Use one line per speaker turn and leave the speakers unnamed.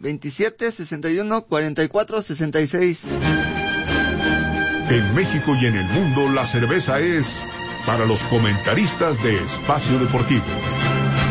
27 61 44 66.
En México y en el mundo, la cerveza es para los comentaristas de Espacio Deportivo.